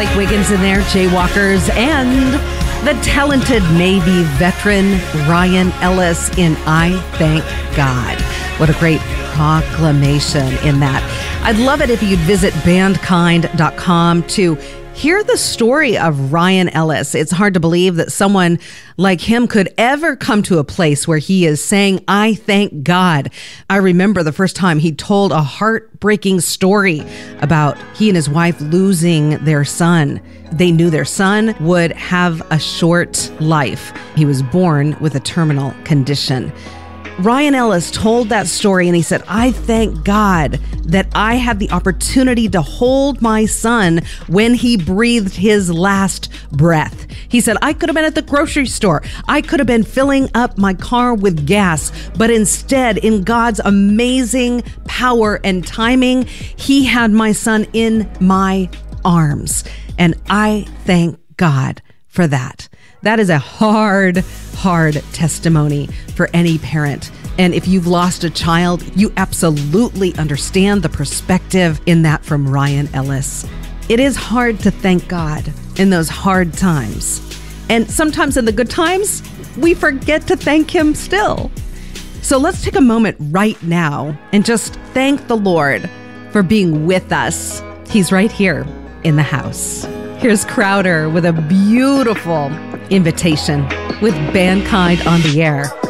Blake Wiggins in there, Jaywalkers, and the talented Navy veteran Ryan Ellis in I Thank God. What a great proclamation in that. I'd love it if you'd visit bandkind.com to hear the story of Ryan Ellis. It's hard to believe that someone like him could ever come to a place where he is saying, I thank God. I remember the first time he told a heartbreaking story about he and his wife losing their son. They knew their son would have a short life. He was born with a terminal condition. Ryan Ellis told that story and he said, I thank God that I had the opportunity to hold my son when he breathed his last breath. He said, I could have been at the grocery store. I could have been filling up my car with gas, but instead, in God's amazing power and timing, he had my son in my arms. And I thank God for that. That is a hard testimony for any parent. And if you've lost a child, you absolutely understand the perspective in that from Ryan Ellis. It is hard to thank God in those hard times. And sometimes in the good times, we forget to thank him still. So let's take a moment right now and just thank the Lord for being with us. He's right here in the house. Here's Crowder with a beautiful invitation with Bandkind on the air.